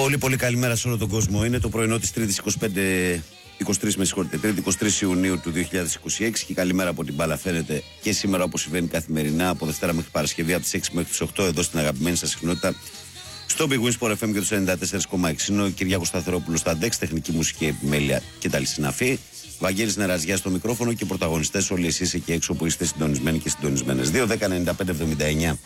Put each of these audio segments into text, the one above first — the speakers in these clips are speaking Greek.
Πολύ καλημέρα σε όλο τον κόσμο. Είναι το πρωινό της Τρίτης 23 Ιουνίου του 2026 και καλημέρα από την μπάλα φαίνεται και σήμερα όπως συμβαίνει καθημερινά από Δευτέρα μέχρι Παρασκευή από τις 6 μέχρι τις 8 εδώ στην αγαπημένη σας συχνότητα στο Big Win Sport FM και το 94,6. Είναι ο Κυριάκος Σταθερόπουλος στα DEX, τεχνική μουσική επιμέλεια και τα συναφή. Βαγγέλης Νεραζιάς στο μικρόφωνο και πρωταγωνιστές όλοι εσείς εκεί έξω που είστε συντονισμένοι και συντονισμένες. 2-10-95-79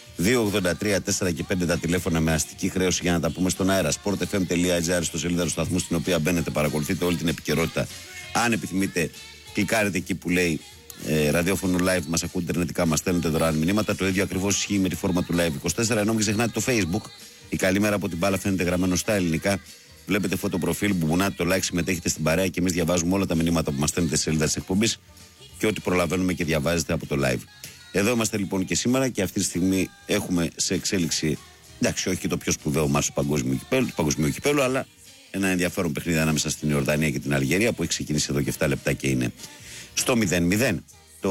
2-83-4 και 5 τα τηλέφωνα με αστική χρέωση για να τα πούμε στον αέρα. sportfm.gr στο σελίδα του σταθμού στην οποία μπαίνετε, παρακολουθείτε όλη την επικαιρότητα. Αν επιθυμείτε, κλικάρετε εκεί που λέει ραδιόφωνο live, μας ακούτε ιντερνετικά, μας στέλνετε δωρεάν μηνύματα. Το ίδιο ακριβώς ισχύει με τη φόρμα του Live 24. Ενώ μην ξεχνάτε το Facebook. Η καλημέρα από την μπάλα φαίνεται γραμμένο στα ελληνικά. Βλέπετε φωτοπροφίλ, μπουμπουνάτε το like, συμμετέχετε στην παρέα και εμείς διαβάζουμε όλα τα μηνύματα που μας στέλνετε στη σελίδα της εκπομπής και ό,τι προλαβαίνουμε και διαβάζετε από το live. Εδώ είμαστε λοιπόν και σήμερα και αυτή τη στιγμή έχουμε σε εξέλιξη, εντάξει, όχι και το πιο σπουδαίο μάτς του παγκοσμίου κυπέλου, αλλά ένα ενδιαφέρον παιχνίδι ανάμεσα στην Ιορδανία και την Αλγερία που έχει ξεκινήσει εδώ και 7 λεπτά και είναι στο 0-0. Το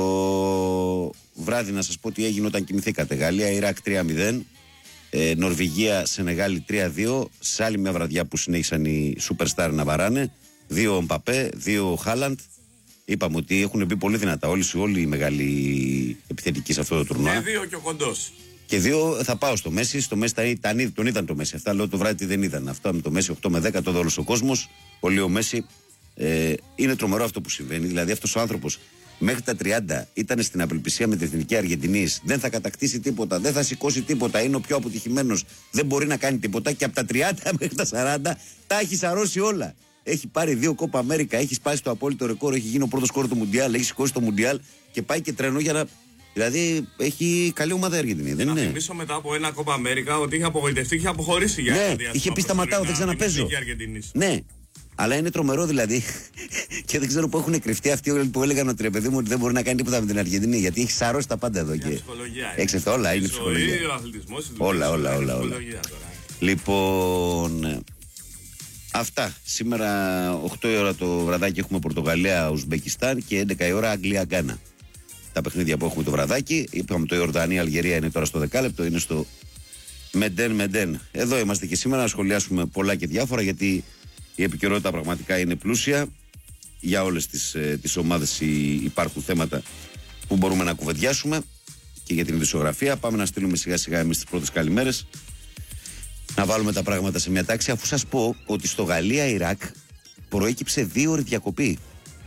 βράδυ να σας πω τι έγινε όταν κοιμηθήκατε. Γαλλία-Ιράκ 3-0, Νορβηγία Σενεγάλη 3-2, σε άλλη μια βραδιά που συνέχισαν οι Superstar να βαράνε, 2 Μπαπέ, 2 Χάλαντ. Είπαμε ότι έχουν μπει πολύ δυνατά όλοι οι μεγάλοι επιθετικοί σε αυτό το τουρνουά. Και 2 και ο κοντός. Και 2 θα πάω στο Μέση. Στο Μέση τον είδαν το Μέση. Αυτά λέω το βράδυ δεν είδαν. Αυτό με το Μέση 8 με 10 το δόλο ο κόσμος. Πολύ ο Μέση. Είναι τρομερό αυτό που συμβαίνει. Δηλαδή αυτός ο άνθρωπος μέχρι τα 30 ήταν στην απελπισία με την εθνική Αργεντινής. Δεν θα κατακτήσει τίποτα. Δεν θα σηκώσει τίποτα. Είναι ο πιο αποτυχημένος. Δεν μπορεί να κάνει τίποτα. Και από τα 30 μέχρι τα 40 τα έχει σαρώσει όλα. Έχει πάρει 2 Κόπα Αμέρικα, έχει σπάσει το απόλυτο ρεκόρ, έχει γίνει ο πρώτος σκόρερ του Μουντιάλ, έχει σηκώσει το Μουντιάλ και πάει και τρένο για να. Δηλαδή έχει καλή ομάδα η Αργεντινή, δεν είναι? Να θυμίσω μετά από ένα Κόπα Αμέρικα ότι είχε απογοητευτεί και είχε αποχωρήσει για ναι, είχε πει σταματάω, δεν ξαναπέζω. Ναι, αλλά είναι τρομερό δηλαδή. Και δεν ξέρω πού έχουν κρυφτεί αυτοί που έλεγαν ότι ρε παιδί μου ότι δεν μπορεί να κάνει τίποτα με την Αργεντινή. Γιατί έχει σαρώσει τα πάντα εδώ. Και ψυχολογία. Έξεφτα, όλα είναι ψυχολογία. Όλα. Λοιπόν. Αυτά. Σήμερα 8 η ώρα το βραδάκι έχουμε Πορτογαλία-Ουσμπεκιστάν και 11 η ώρα Αγγλία-Γκάνα. Τα παιχνίδια που έχουμε το βραδάκι. Είπαμε το Ιορδανία-Αλγερία είναι τώρα στο 10 λεπτό, είναι στο Μεντέν. Εδώ είμαστε και σήμερα να σχολιάσουμε πολλά και διάφορα γιατί η επικαιρότητα πραγματικά είναι πλούσια. Για όλες τις ομάδες υπάρχουν θέματα που μπορούμε να κουβεντιάσουμε και για την ειδησιογραφία. Πάμε να στείλουμε σιγά σιγά εμείς τις πρώτες καλημέρες. Να βάλουμε τα πράγματα σε μια τάξη, αφού σας πω ότι στο Γαλλία-Ιράκ προέκυψε 2 ώρες διακοπή.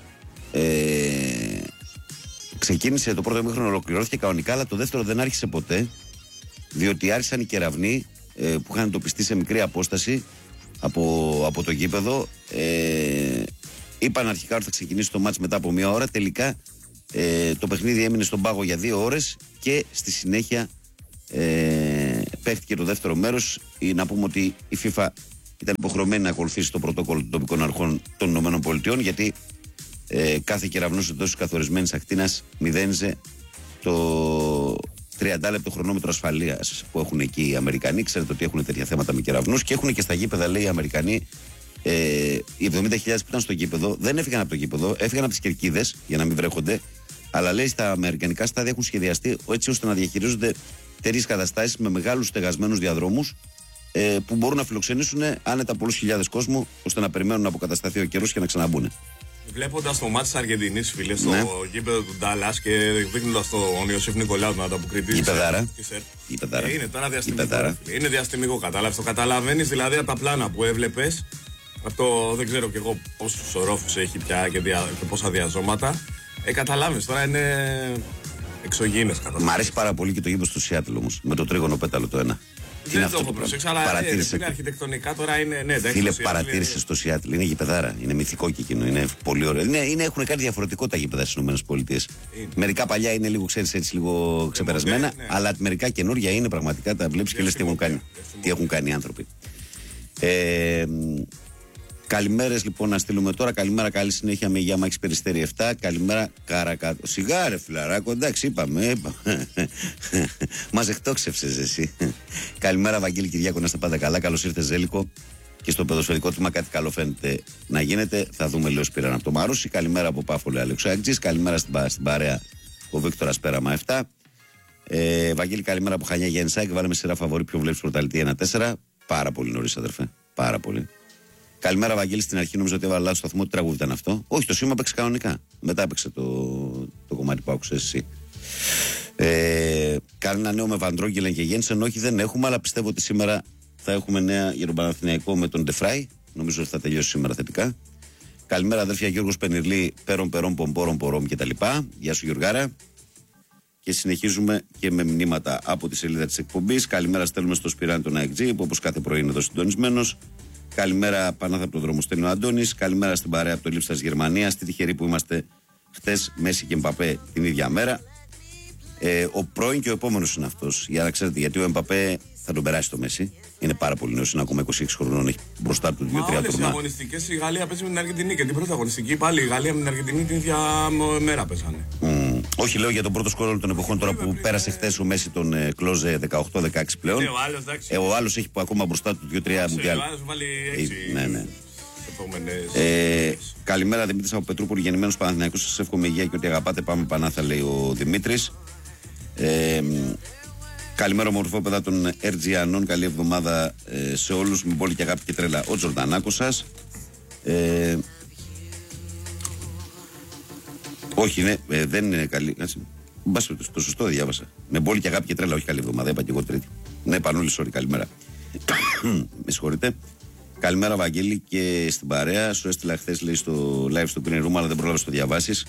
Ξεκίνησε το πρώτο ημίχρονο, ολοκληρώθηκε κανονικά, αλλά το δεύτερο δεν άρχισε ποτέ, διότι άρχισαν οι κεραυνοί που είχαν εντοπιστεί σε μικρή απόσταση από το γήπεδο. Είπαν αρχικά ότι θα ξεκινήσει το μάτς μετά από 1 ώρα. Τελικά το παιχνίδι έμεινε στον πάγο για 2 ώρες και στη συνέχεια παίχτηκε το δεύτερο μέρος. Να πούμε ότι η FIFA ήταν υποχρεωμένη να ακολουθήσει το πρωτόκολλο των τοπικών αρχών των ΗΠΑ γιατί κάθε κεραυνός εντός της καθορισμένης ακτίνας μηδένιζε το 30 λεπτό χρονόμετρο ασφαλείας που έχουν εκεί οι Αμερικανοί. Ξέρετε ότι έχουν τέτοια θέματα με κεραυνούς και έχουν και στα γήπεδα, λέει οι Αμερικανοί. Οι 70.000 που ήταν στο γήπεδο δεν έφυγαν από το γήπεδο, έφυγαν από τις κερκίδες για να μην βρέχονται. Αλλά λέει στα αμερικανικά στάδια έχουν σχεδιαστεί έτσι ώστε να διαχειρίζονται τέτοιες καταστάσεις με μεγάλους στεγασμένους διαδρόμους που μπορούν να φιλοξενήσουν άνετα πολλούς χιλιάδες κόσμο ώστε να περιμένουν να αποκατασταθεί ο καιρός και να ξαναμπούν. Βλέποντας το μάτι της Αργεντινής, φίλε, στο γήπεδο του Ντάλλας και δείχνοντας τον Ιωσήφ Νικολάου, τον ανταποκριτή. Η πεδάρα. Είναι τώρα διαστημικό. Είναι διαστημικό, κατάλαβες. Το καταλαβαίνεις δηλαδή από τα πλάνα που έβλεπες. Αυτό δεν ξέρω κι εγώ πόσους ορόφους έχει πια και πόσα διαζώματα. Καταλάβεις τώρα είναι εξωγήινες καταστάσεις. Μ' αρέσει πάρα πολύ και το γήπεδο στο Σιάτλ όμως, με το τρίγωνο πέταλο το ένα. Δεν το έχω προσέξει, αλλά είναι αρχιτεκτονικά τώρα είναι. Ναι, φίλε, παρατήρησε στο Σιάτλ, είναι γηπεδάρα. Είναι μυθικό και εκείνο, είναι πολύ ωραίο. Έχουν κάτι διαφορετικό τα γήπεδα στις ΗΠΑ. Μερικά παλιά είναι λίγο, ξέρεις, έτσι λίγο ξεπερασμένα, αλλά μερικά καινούργια είναι πραγματικά, τα βλέπεις και λες τι έχουν κάνει οι άνθρωποι. Καλημέρες λοιπόν να στείλουμε τώρα. Καλημέρα, καλή συνέχεια με υγεία Μάκης Περιστέρη 7. Καλημέρα Καρακάτω. Σιγάρε φιλαράκο, εντάξει είπαμε. Μας εκτόξευσες εσύ. Καλημέρα Βαγγέλη Κυριάκο, να είστε πάντα καλά. Καλώς ήρθες Ζέλικο. Και στο ποδοσφαιρικό τμήμα κάτι καλό φαίνεται να γίνεται. Θα δούμε λίγο Σπύραν από το Μαρούσι. Καλημέρα από Πάφολη Αλεξάκης. Καλημέρα στην παρέα ο Βίκτορας Πέραμα 7. Βαγγέλη, καλημέρα από Χανιά Γέννησάκη. Βάλαμε σειρά φαβορί, ποιο βλέπεις πρωταθλητή 1-4. Πάρα πολύ νωρίς, αδερφέ. Πάρα πολύ. Καλημέρα, Βαγγέλη. Στην αρχή νόμιζα ότι έβαλα λάθος σταθμό. Τι τραγούδι ήταν αυτό? Όχι, το σήμα έπαιξε κανονικά. Μετά έπαιξε το κομμάτι που άκουσες εσύ. Κάνει ένα νέο με Βαντρόγγελεν και Γένσεν. Όχι, δεν έχουμε, αλλά πιστεύω ότι σήμερα θα έχουμε νέα για τον Παναθηναϊκό με τον Ντεφράι. Νομίζω ότι θα τελειώσει σήμερα θετικά. Καλημέρα, αδέρφια. Γιώργος Πενιρλή, Πέρον, Πομπόρον, κτλ. Γεια σου, Γιουργάρα. Και συνεχίζουμε και με μηνύματα από τη σελίδα της εκπομπής. Καλημέρα, στέλνουμε στο Σπυράνι τον ΑΕΚΤΖ, που όπως κάθε πρωί είναι εδώ συντονισμένος. Καλημέρα, Πανάθα από τον δρόμο, στέλνει ο Αντώνης. Καλημέρα στην παρέα από το Λίψας Γερμανίας. Τι τυχεροί που είμαστε χτες, Μέση και Εμπαπέ την ίδια μέρα. Ο πρώην και ο επόμενος είναι αυτός. Για να ξέρετε, γιατί ο Εμπαπέ θα τον περάσει το Μέση. Είναι πάρα πολύ νέος, είναι ακόμα 26 χρονών, έχει μπροστά του 2-3 τουρνά. τουρνά. Οι αγωνιστικές η Γαλλία παίζει με την Αργεντινή και την πρώτη αγωνιστική πάλι η Γαλλία με την Αργεντινή την ίδια μέρα παίζανε. Όχι, λέω για τον πρώτο σκόρ των εποχών τώρα που πέρασε χθες ο Μέση τον κλόζε 18-16 πλέον. Ο άλλος έχει ακόμα μπροστά του 2-3 μουντιάλ. Ο άλλος βάλει 6. Ναι. Καλημέρα, Δημήτρης από Πετρούπολη, γεννημένος Παναθηναϊκός. Σας εύχομαι υγεία και ότι αγαπάτε. Πάμε Πανάθα, λέει ο Δημήτρης. Καλημέρα, ομορφόπεδα των Ερτζιανών. Καλή εβδομάδα σε όλους. Με πόλη και αγάπη και τρέλα ο Τζορντανάκος σας. Όχι, ναι, δεν είναι καλή. Το σωστό δεν διάβασα. Με πόλη και αγάπη και τρέλα, όχι καλή εβδομάδα. Είπα και εγώ Τρίτη. Ναι, Πανούλη, sorry, καλημέρα. Με συγχωρείτε. Καλημέρα, Βαγγέλη, και στην παρέα. Σου έστειλα χθες, λέει, στο live στο Green Room, αλλά δεν πρόλαβες το διαβάσεις.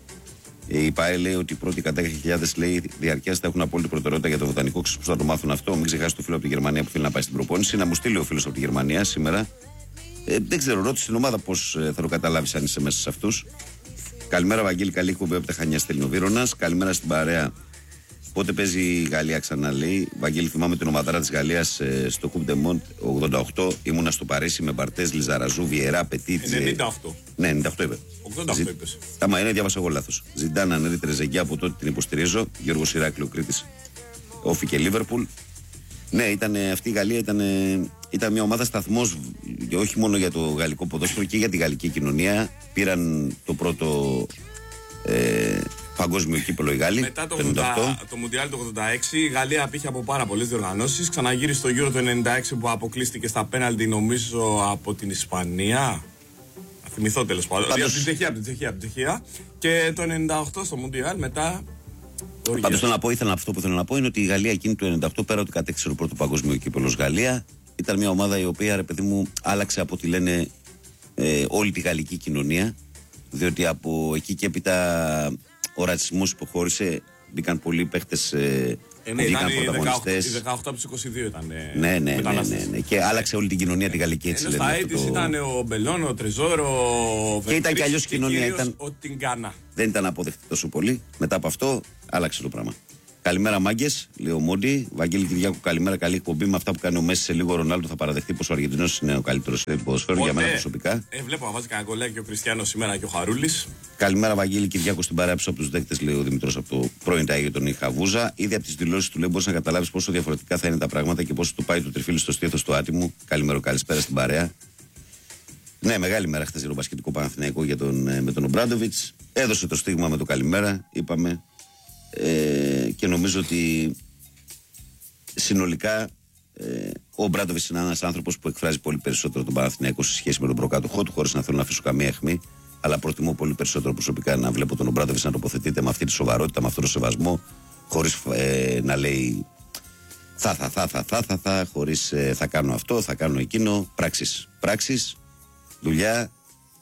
Η ΠΑΕ λέει ότι οι πρώτοι κατά 10.000 λέει διαρκείας θα έχουν απόλυτη προτεραιότητα για το βοτανικό. Ξέρεις πώς θα το μάθουν αυτό? Μην ξεχάσει το φίλο από τη Γερμανία που θέλει να πάει στην προπόνηση. Να μου στείλει ο φίλος από τη Γερμανία σήμερα. Δεν ξέρω, ρώτησε την ομάδα πώς θα το καταλάβεις αν είσαι μέσα σε αυτούς. Καλημέρα, Βαγγέλη, καλή εκπομπή από τα Χανιά, στέλνει ο Βίρονας. Καλημέρα στην παρέα. Πότε παίζει η Γαλλία ξανά, λέει. Βαγγέλη, θυμάμαι την ομαδάρα της Γαλλίας στο Κουπ ντε Μοντ 88. Ήμουνα στο Παρίσι με Μπαρτές, Λιζαραζού, Βιερά, Πετίτζε. 98. Ναι, 98 είπε. 88 είπες. Άμα είναι, διάβασα εγώ λάθος. Ζιντάνα, Ανρί, Τρεζεγκιά, από τότε την υποστηρίζω. Γιώργος Ηράκλειο, Κρήτης, Όφη και Λίβερπουλ. Ναι, αυτή η Γαλλία ήταν μια ομάδα σταθμός, όχι μόνο για το γαλλικό ποδόσφαιρο και για τη γαλλική κοινωνία. Πήραν το πρώτο παγκόσμιο κύπελλο οι Γάλλοι. Μετά το Μουντιάλ του 86 η Γαλλία πήγε από πάρα πολλές διοργανώσεις. Ξαναγύρισε στο Euro το 96 που αποκλείστηκε στα πέναλτι, νομίζω, από την Ισπανία. Θα θυμηθώ τέλος πάντων. Από την Τσεχία. Και το 98 στο Μουντιάλ μετά. Πάντως αυτό που θέλω να πω είναι ότι η Γαλλία εκείνη το 98, πέρα ότι κατέκτησε το πρώτο παγκόσμιο κύπελλο Γαλλία, ήταν μια ομάδα η οποία, ρε παιδί μου, άλλαξε από ό,τι λένε όλη τη γαλλική κοινωνία. Διότι από εκεί και έπειτα ο ρατσισμός υποχώρησε, μπήκαν πολλοί παίχτες που βγήκαν πρωταγωνιστές. Οι 18 από τους 22 ήταν. Ναι. Και άλλαξε όλη την κοινωνία τη γαλλική, έτσι λένε. Στα AIDS ήταν ο Μπελόν, ο Τρεζόρο, ο και ήταν και αλλιώς κοινωνία. Ο Τιγκάνα. Δεν ήταν αποδεκτή τόσο πολύ. Μετά από αυτό άλλαξε το πράγμα. Καλημέρα, μάγκες, λέει ο Μόντι. Βαγγέλη Κυριάκου, καλημέρα, καλή εκπομπή. Με αυτά που κάνει ο Μέση σε λίγο, ο Ρονάλντο θα παραδεχτεί πως ο Αργεντινός είναι ο καλύτερος ποδοσφαίρου για μένα προσωπικά. Βλέπω να βάζει κανένα γκολάκι και ο Κριστιάνος σήμερα και ο Χαρούλης. Καλημέρα, Βαγγέλη Κυριάκου, στην παράψη από τους δέκτες, λέει ο Δημητρός από το πρώην Τάγιο τον Ιχαβούζα. Ήδη από τις δηλώσεις του λέει μπορείς να καταλάβεις πόσο διαφορετικά θα είναι τα πράγματα και πόσο του πάει το τριφύλι στο στήθος του άτιμου. Καλησπέρα στην παρέα. Ναι, μεγάλη μέρα χθες για τον μπασκετικό Παναθηναϊκό με τον Ομπράντοβιτς. Έδωσε το στίγμα με το καλημέρα, είπαμε. Και νομίζω ότι συνολικά ο Ομπράντοβιτς είναι ένας άνθρωπος που εκφράζει πολύ περισσότερο τον Παναθηναϊκό σε σχέση με τον προκάτοχό του, χωρίς να θέλω να αφήσω καμία αιχμή. Αλλά προτιμώ πολύ περισσότερο προσωπικά να βλέπω τον Ομπράντοβιτς να τοποθετείται με αυτή τη σοβαρότητα, με αυτόν τον σεβασμό, χωρίς να λέει θα, χωρίς θα κάνω αυτό, θα κάνω εκείνο. Πράξεις, δουλειά,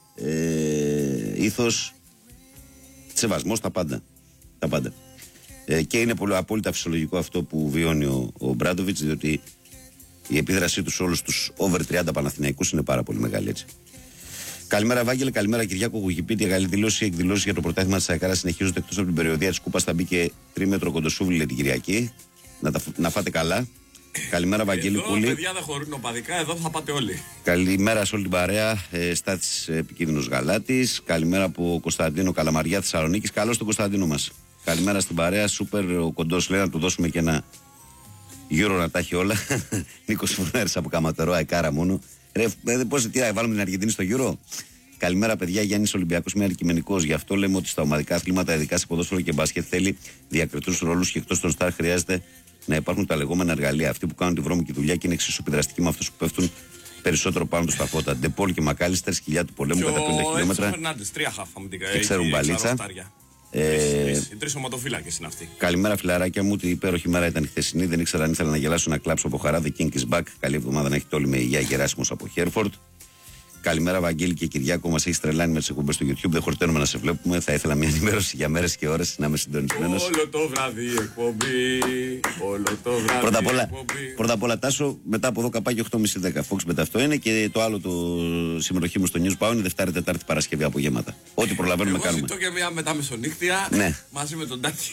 ήθος, σεβασμός, τα πάντα. Και είναι πολύ απόλυτα φυσιολογικό αυτό που βιώνει ο Μπράντοβιτς, διότι η επίδρασή του σε όλους τους over 30 Παναθηναϊκούς είναι πάρα πολύ μεγάλη, έτσι. Καλημέρα, Βάγγελε, καλημέρα, Κυριάκο. Γουγιπίτη, καλή δηλώση. Οι εκδηλώσεις για το πρωτάθλημα της ΑΕΚΑΡΑ συνεχίζονται εκτός από την περιοδία της Κούπας. Θα μπει και τρίμετρο κοντοσούβλη την Κυριακή. Να φάτε καλά. Καλημέρα, Βαγγέλη Κούλη. Εδώ παιδιά δεν χωρούν οπαδικά, εδώ θα πάτε όλοι. Καλημέρα σε όλη την παρέα. Στάθης επικίνδυνος Γαλάτης. Καλημέρα από Κωνσταντίνο Καλαμαριά Θεσσαλονίκης. Καλώς τον Κωνσταντίνο μας. Καλημέρα στην παρέα. Σούπερ, ο κοντός λέει να του δώσουμε και ένα γύρο να τα έχει όλα. Νίκος Φουνέρης από Καματερό, αεκάρα μόνο. Πώς τι, βάλουμε την Αργεντινή στο γύρο. Καλημέρα, παιδιά. Γιάννης Ολυμπιακός, είμαι αντικειμενικός. Γι' αυτό λέμε ότι στα ομαδικά αθλήματα, ειδικά σε ποδόσφαιρο και μπάσκετ, θέλει διακριτούς ρόλους και εκτός των στάρ χρειάζεται να υπάρχουν τα λεγόμενα εργαλεία. Αυτοί που κάνουν τη βρώμικη δουλειά και είναι εξίσου επιδραστικοί με αυτούς που πέφτουν περισσότερο πάνω του στα φώτα. Ντεπόλ και Μακάλιστερ, σκυλιά του πολέμου κατά 50 χιλιόμετρα. Τρία χάφα με την και ξέρουν μπαλίτσα. Οι τρεις σωματοφύλακες είναι αυτοί. Καλημέρα, φιλαράκια μου. Την υπέροχη μέρα ήταν η χθεσινή. Δεν ήξερα αν ήθελα να γελάσω να κλάψω από χαρά. The King is back. Καλή εβδομάδα να έχετε όλοι με υγεία. Γεράσιμος από Χέρφορντ. Καλημέρα, Βαγγέλη και Κυριάκο. Μας έχει τρελάνει με τις εκπομπές στο YouTube. Δεν χορταίνουμε να σε βλέπουμε. Θα ήθελα μια ενημέρωση για μέρες και ώρες να είμαι συντονισμένος. Όλο το βράδυ εκπομπή. Όλο το βράδυ Πρώτα απ' όλα, Τάσο, μετά από εδώ καπάκι 8.30-10. Fox μετά αυτό είναι και το άλλο το συμμετοχή μου στο News Power είναι Δευτάρη, Τετάρτη, Παρασκευή απογεύματα. Ό,τι προλαβαίνουμε κάνουμε. Εγώ ζητώ και μια μετά μεσονύχτια μαζί με τον Τάκη.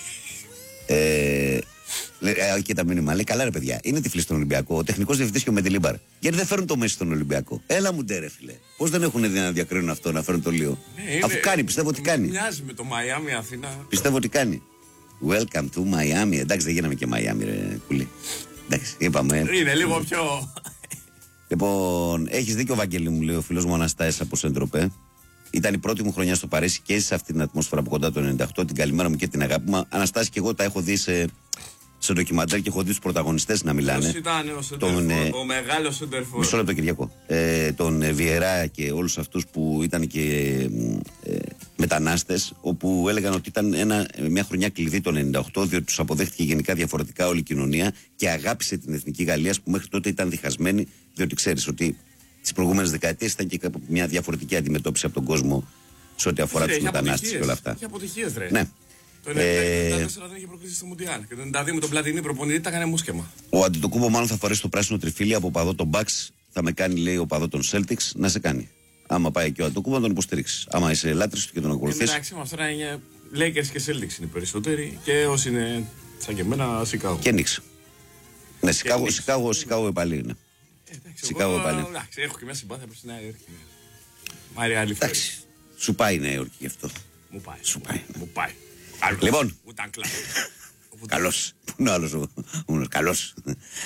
Και τα μήνυμα λέει: καλά, ρε παιδιά, είναι τυφλή στον Ολυμπιακό. Ο τεχνικός διευθυντής και ο Μεντιλίμπαρ. Γιατί δεν φέρουν το Μέση στον Ολυμπιακό. Έλα μου ντε, ρε φίλε. Πώς δεν έχουν δει να διακρίνουν αυτό, να φέρουν το Λίο. Αφού κάνει, πιστεύω ότι κάνει. Μοιάζει με το Μαϊάμι, Αθήνα. Πιστεύω ότι κάνει. Welcome to Miami. Εντάξει, δεν γίναμε και Miami, ρε κουλή. Εντάξει, είπαμε. Είναι λίγο πιο. Λοιπόν, έχεις δίκιο, Βαγγέλη μου, λέει ο φίλος μου Αναστάης από Σεντροπέ. Ήταν η πρώτη μου χρονιά στο Παρίσι και έζησα αυτή την ατμόσφαιρα από κοντά το 98. Την καλημέρα μου και την αγάπη μου. Αναστάση και εγώ τα έχω δει σε ντοκιμαντέρ και έχω δει τους πρωταγωνιστές να μιλάνε. Ποιος ήταν ο μεγάλος σεντερφόρ. Μισό λεπτό, Κυριακό. Τον Βιερά και όλους αυτούς που ήταν και μετανάστες, όπου έλεγαν ότι ήταν μια χρονιά κλειδί το 98, διότι τους αποδέχτηκε γενικά διαφορετικά όλη η κοινωνία και αγάπησε την Εθνική Γαλλία που μέχρι τότε ήταν διχασμένη, διότι ξέρεις ότι τις προηγούμενες δεκαετίες ήταν και μια διαφορετική αντιμετώπιση από τον κόσμο σε ό,τι αφορά τους μετανάστες και όλα αυτά. Είχε αποτυχίες, ρε. Ναι. Το 1994 δεν είχε προκριθεί στο Μουντιάλ. Και το 92 με τον Πλατινί προπονητή τα έκανε μουσκεμα. Ο Αντιτοκούμπο μάλλον θα φορέσει το πράσινο τριφύλι από παδό των Bucks. Θα με κάνει, λέει, ο παδό των Celtics να σε κάνει. Άμα πάει και ο Αντιτοκούμπο να τον υποστηρίξει. Άμα είσαι λάτρης του και τον ακολουθείς. Εντάξει, μας τώρα είναι Lakers και Celtics είναι περισσότεροι. Και όσοι είναι σαν και εμένα, Σικάγο. Και Knicks. Ναι, Σικάγο πάλι είναι. Σικάγο πάλι. Εντάξει, έχω και μια συμπάθεια προς τη Νέα Υόρκη. Μάρια άλλη φορά. Σου πάει η Νέα Υόρκη γι' αυτό. Μου πάει. Λοιπόν, καλός. Πού είναι ο άλλος, καλός.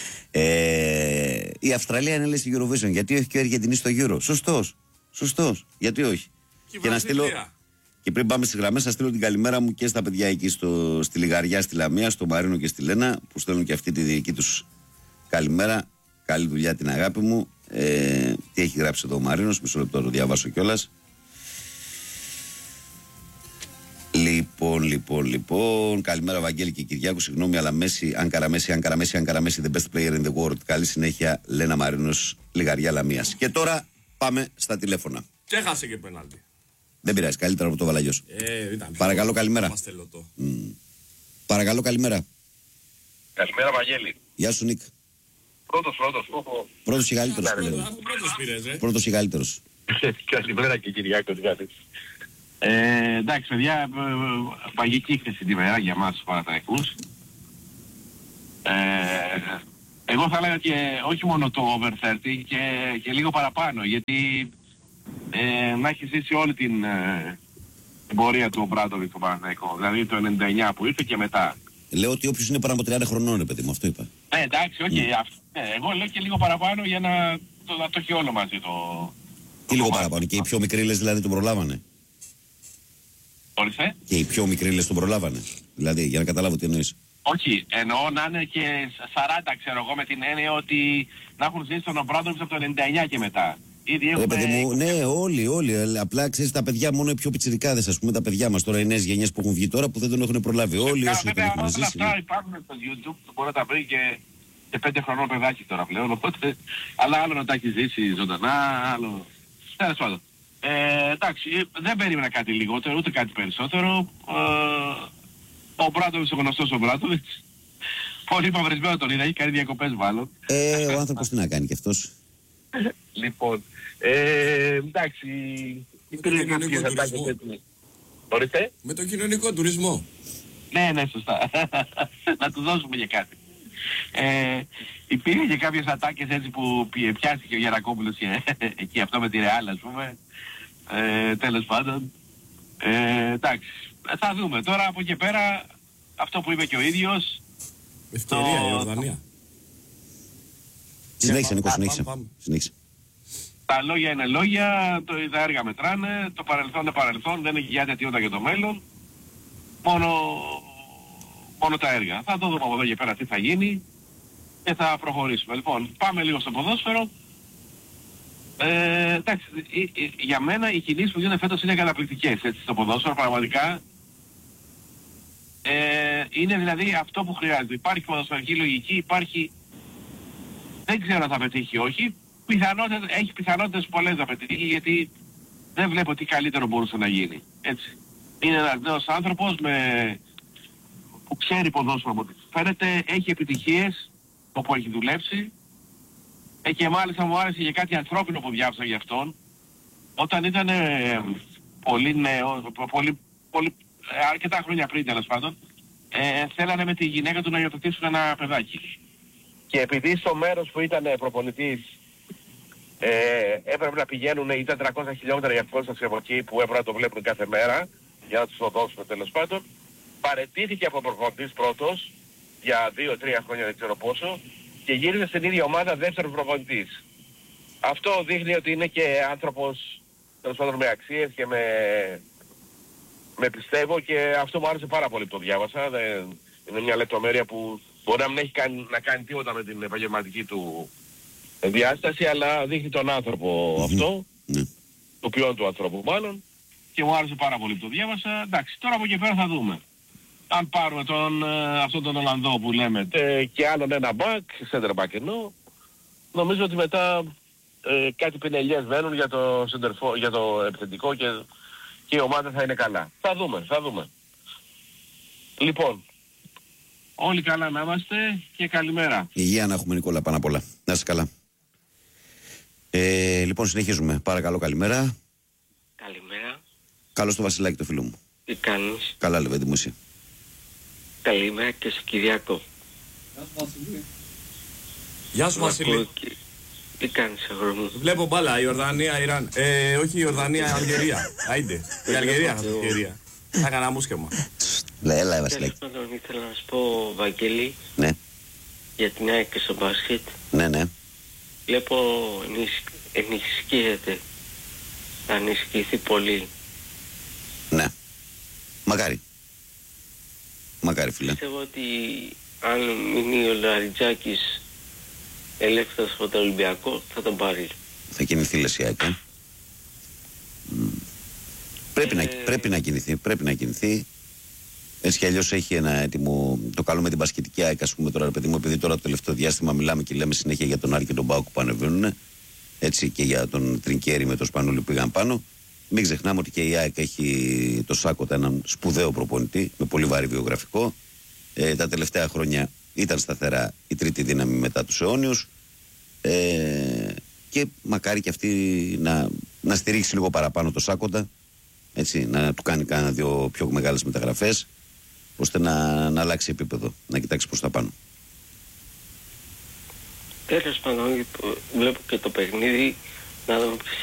Η Αυστραλία είναι, λέει, στη Eurovision. Γιατί όχι και ο Αργεντινής στο Euro. Σωστός. Γιατί όχι. Και να στείλω. Και πριν πάμε στις γραμμές, θα στείλω την καλημέρα μου και στα παιδιά εκεί στη Λιγαριά, στη Λαμία, στο Μαρίνο και στη Λένα, που στέλνουν και αυτή τη δική τους καλημέρα. Καλή δουλειά, την αγάπη μου. Τι έχει γράψει εδώ ο Μαρίνος, μισό λεπτό το διαβάσω κιόλας. Λοιπόν. Καλημέρα, Βαγγέλη και Κυριάκου. Συγγνώμη, αλλά Μέση, Άνκαρα Μέση, the best player in the world. Καλή συνέχεια, Λένα Μαρίνος, Λιγαριά Λαμίας. Και τώρα πάμε στα τηλέφωνα. Και έχασε και πέναλτι. Δεν πειράζει, καλύτερα από το Βαλαγιός. Παρακαλώ, καλημέρα. Παρακαλώ, καλημέρα. Καλημέρα, Βαγγέλη. Γεια σου, Νίκ. Πρώτος και καλύτερος. Πρώτος και καλύτερος. Καλημέρα και Κυριάκο, τι κάνεις. Εντάξει, παιδιά, μαγική χθες την ημέρα για εμάς τους Παναθηναϊκούς. Εγώ θα έλεγα και όχι μόνο το over 30 και λίγο παραπάνω, γιατί να έχει ζήσει όλη την πορεία του Ομπράντοβιτ στο Παναθηναϊκό, δηλαδή το 99 που ήρθε και μετά. Λέω ότι όποιος είναι πάνω από 30 χρονών, παιδί μου, αυτό είπα. Εντάξει, όχι, εγώ λέω και λίγο παραπάνω για να το έχει όλο μαζί το... Τι λίγο παραπάνω, και οι πιο μικροί λες δηλαδή τον προλάβανε. Όρισε. Και οι πιο μικροί λες τον προλάβανε. Δηλαδή, για να καταλάβω τι εννοείς. Όχι, εννοώ να είναι και 40, ξέρω εγώ, με την έννοια ότι να έχουν ζήσει τον Ομπράντοβιτ από το 99 και μετά. Ήδη έχουμε... παιδί μου, ναι, όλοι. Απλά ξέρεις τα παιδιά, μόνο οι πιο πιτσιρικάδες, ας πούμε, τα παιδιά μας τώρα, οι νέες γενιές που έχουν βγει τώρα που δεν τον έχουν προλάβει. Όλοι όσοι τον έχουν ζήσει. Αυτά υπάρχουν στο YouTube που μπορεί να τα βρει και 5 χρονών παιδάκι τώρα πλέον. Οπότε, αλλά άλλο να τα έχει ζήσει ζωντανά, άλλο. Τέλος πάντων. Εντάξει, δεν περίμενα κάτι λιγότερο, ούτε κάτι περισσότερο. Ο Μπράντοβιτς, ο γνωστός ο Μπράντοβιτς, πολύ παυρισμένο τον είδα, έχει κάνει διακοπές μάλλον. Ο άνθρωπος τι να κάνει κι αυτός. Λοιπόν, εντάξει, υπήρχε κάποιες ατάκες έτσι. Ορίστε. Με τον κοινωνικό τουρισμό. Ναι, σωστά. Να του δώσουμε και κάτι. Υπήρχε και κάποιες ατάκες έτσι που πιάστηκε ο Γερακόπουλος εκεί αυτό με τη Ρεάλ, ας πούμε. Τέλος πάντων. Εντάξει, θα δούμε. Τώρα από εκεί πέρα αυτό που είπε και ο ίδιος. Ευκαιρία η Ορδανία. Συνέχισε, Νίκο, συνέχισε. Τα λόγια είναι λόγια, τα έργα μετράνε, το παρελθόν είναι παρελθόν, δεν έχει γιάται τίποτα για το μέλλον. Μόνο τα έργα. Θα το δούμε από εδώ και πέρα τι θα γίνει και θα προχωρήσουμε. Λοιπόν, πάμε λίγο στο ποδόσφαιρο. Εντάξει, για μένα οι κινήσεις που γίνονται φέτος είναι καταπληκτικές, έτσι, στο ποδόσφαιρο, πραγματικά. Είναι δηλαδή αυτό που χρειάζεται. Υπάρχει ποδοσφαιρική λογική, υπάρχει... Δεν ξέρω αν θα πετύχει ή όχι. Έχει πιθανότητες πολλές να πετύχει, γιατί δεν βλέπω τι καλύτερο μπορούσε να γίνει. Έτσι. Είναι ένας νέος άνθρωπος που ξέρει ποδόσφαιρο από ό,τι φαίνεται, έχει επιτυχίες όπου έχει δουλέψει. Και μάλιστα μου άρεσε για κάτι ανθρώπινο που διάβασα για αυτόν. Όταν ήταν πολύ νέο, αρκετά χρόνια πριν τέλος πάντων, θέλανε με τη γυναίκα του να υιοθετήσουν ένα παιδάκι. Και επειδή στο μέρος που ήταν προπονητής έπρεπε να πηγαίνουν, ήταν 300 χιλιόμετρα για απόσταση από εκεί που έπρεπε να το βλέπουν κάθε μέρα, για να τους το δώσουν τέλος πάντων, παραιτήθηκε από προπονητής πρώτος για 2-3 χρόνια, δεν ξέρω πόσο, και γύρισε στην ίδια ομάδα δεύτερος προπονητής. Αυτό δείχνει ότι είναι και άνθρωπος τέλος πάντων με αξίες και με πιστεύω, και αυτό μου άρεσε πάρα πολύ που το διάβασα. Είναι μια λεπτομέρεια που μπορεί να μην έχει να κάνει τίποτα με την επαγγελματική του διάσταση, αλλά δείχνει τον άνθρωπο αυτό, το ποιόν του ανθρώπου μάλλον, και μου άρεσε πάρα πολύ που το διάβασα. Εντάξει, τώρα από εκεί πέρα θα δούμε. Αν πάρουμε αυτόν τον Ολλανδό που λέμε και άλλον ένα back, center back ενώ, νομίζω ότι μετά κάτι πινελιές μένουν για το επιθετικό και η ομάδα θα είναι καλά. Θα δούμε. Λοιπόν, όλοι καλά να είμαστε και καλημέρα. Υγεία να έχουμε, Νικόλα, πάνω απ' όλα. Να είσαι καλά. Λοιπόν, συνεχίζουμε. Παρακαλώ, καλημέρα. Καλημέρα. Καλώς το Βασιλάκι, το φίλο μου. Τι κάνεις? Καλά, Λεβέντη μου, εσύ? Καλημέρα και σε Κυριάκο. Γεια σου, Βασίλη. Τι κάνεις, αγόρι μου? Βλέπω μπάλα, Ιορδανία, Ιράν. Όχι, Ιορδανία, Αλγερία. Άιντε, η Αλγερία, Αλγερία. Θα έκανα μουσκεμα. Έλα, Βασιλάκι. Τέλος πάντων, ήθελα να σου πω, Βαγγέλη, Ναι. για την ΑΕΚ και στο μπάσκετ. Ναι. Βλέπω ενισχύεται. Θα ενισχυθεί πολύ. Ναι. Μακάρι, φίλε. Πιστεύω ότι αν μείνει ο Λαριτζάκης ελεύθερος από το Ολυμπιακό, θα τον πάρει. Θα κινηθεί, λες, η ΑΕΚ. Πρέπει να κινηθεί. Έτσι κι αλλιώς έχει ένα έτοιμο. Το καλό με την μπασκετική ΑΕΚ, ας πούμε, τώρα, ρε παιδί μου, επειδή τώρα το τελευταίο διάστημα μιλάμε και λέμε συνέχεια για τον Άρη και τον Πάοκ που ανεβαίνουν, έτσι, και για τον Τρινκέρι με τον Σπανούλη που πήγαν πάνω. Μην ξεχνάμε ότι και η ΑΕΚ έχει το Σάκοτα, έναν σπουδαίο προπονητή με πολύ βαρύ βιογραφικό. Τα τελευταία χρόνια ήταν σταθερά η τρίτη δύναμη μετά τους αιώνιους. Και μακάρι και αυτή να στηρίξει λίγο παραπάνω το Σάκοτα, έτσι, να του κάνει κάνα δύο πιο μεγάλες μεταγραφές, ώστε να αλλάξει επίπεδο, να κοιτάξει προς τα πάνω. Τέλος πάντων, βλέπω και το παιχνίδι, να δούμε